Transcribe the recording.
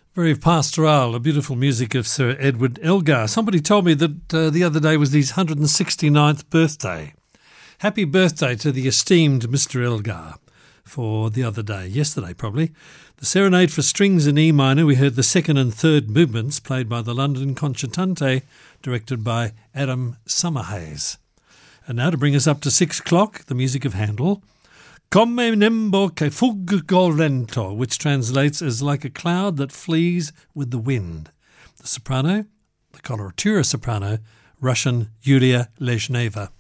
Very pastoral, a beautiful music of Sir Edward Elgar. Somebody told me that the other day was his 169th birthday. Happy birthday to the esteemed Mr. Elgar for the other day, yesterday probably. The Serenade for Strings in E minor, we heard the second and third movements played by the London Concertante, directed by Adam Summerhays. And now to bring us up to 6 o'clock, the music of Handel. Come nembo che fugge col vento, which translates as like a cloud that flees with the wind. The soprano, the coloratura soprano, Russian Yulia Lezhneva.